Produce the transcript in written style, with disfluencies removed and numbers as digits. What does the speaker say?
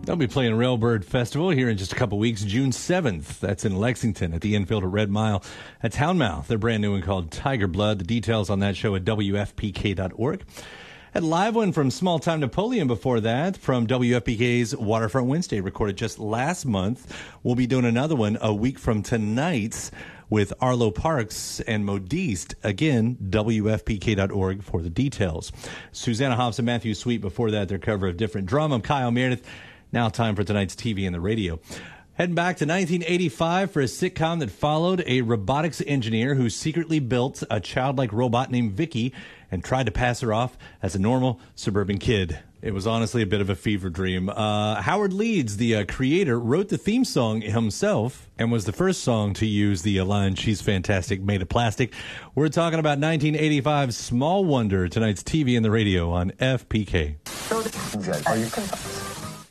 They'll be playing Railbird Festival here in just a couple weeks, June 7th. That's in Lexington at the infield at Red Mile at Townmouth. They're brand new and called Tiger Blood. The details on that show at WFPK.org. Had a live one from Small Time Napoleon before that from WFPK's Waterfront Wednesday, recorded just last month. We'll be doing another one a week from tonight with Arlo Parks and Modiste. Again, WFPK.org for the details. Susanna Hoffs and Matthew Sweet before that, their cover of Different Drum. I'm Kyle Meredith. Now time for tonight's TV and the radio. Heading back to 1985 for a sitcom that followed a robotics engineer who secretly built a childlike robot named Vicky and tried to pass her off as a normal suburban kid. It was honestly a bit of a fever dream. Howard Leeds, the creator, wrote the theme song himself and was the first song to use the line, "She's fantastic, made of plastic." We're talking about 1985's Small Wonder, tonight's TV and the radio on FPK. Are you